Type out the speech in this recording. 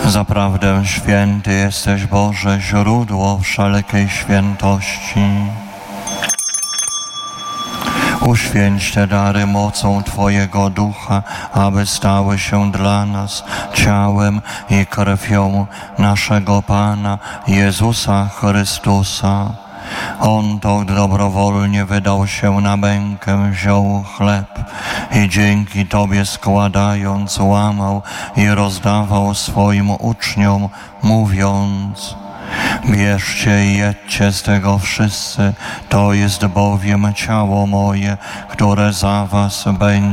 Zaprawdę święty jesteś, Boże, źródło wszelkiej świętości. Uświęć te dary mocą Twojego Ducha, aby stały się dla nas ciałem i krwią naszego Pana Jezusa Chrystusa. On to dobrowolnie wydał się na mękę, wziął chleb i dzięki Tobie składając łamał i rozdawał swoim uczniom, mówiąc: bierzcie i jedźcie z tego wszyscy, to jest bowiem ciało moje, które za was będzie